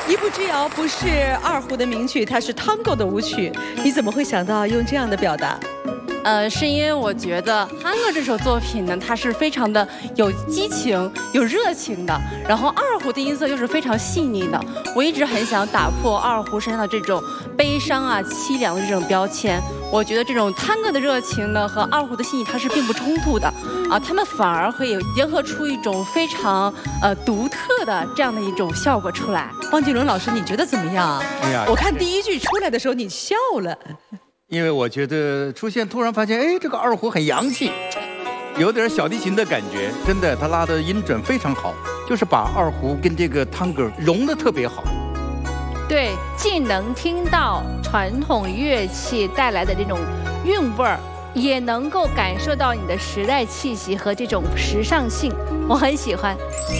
一步之遥不是二胡的名曲，它是 Tango 的舞曲。你怎么会想到用这样的表达？ 是因为我觉得《Tango》这首作品呢，它是非常的有激情、有热情的，然后二胡的音色又是非常细腻的。我一直很想打破二胡身上的这种悲伤啊、凄凉的这种标签。我觉得这种 Tango 的热情呢和二胡的细腻它是并不冲突的啊，它们反而会有结合出一种非常独特的这样的一种效果出来。 汪锦伦老师，你觉得怎么样？ 哎呀， 我看第一句出来的时候你笑了。 因为我觉得突然发现，哎，这个二胡很洋气，有点小提琴的感觉，真的，他拉的音准非常好，就是把二胡跟这个探戈融得特别好。 对，既能听到传统乐器带来的这种韵味儿，也能够感受到你的时代气息和这种时尚性，我很喜欢。